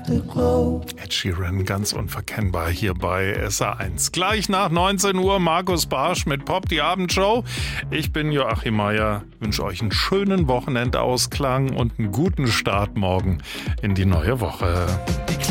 Ed Sheeran, ganz unverkennbar hier bei SA1. Gleich nach 19 Uhr Markus Barsch mit Pop, die Abendshow. Ich bin Joachim Meier, wünsche euch einen schönen Wochenendausklang und einen guten Start morgen in die neue Woche.